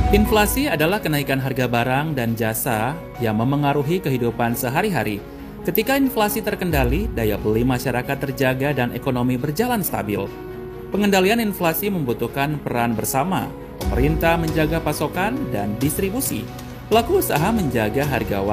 Inflasi adalah kenaikan harga barang dan jasa yang memengaruhi kehidupan sehari-hari. Ketika inflasi terkendali, daya beli masyarakat terjaga dan ekonomi berjalan stabil. Pengendalian inflasi membutuhkan peran bersama. Pemerintah menjaga pasokan dan distribusi. Pelaku usaha menjaga harga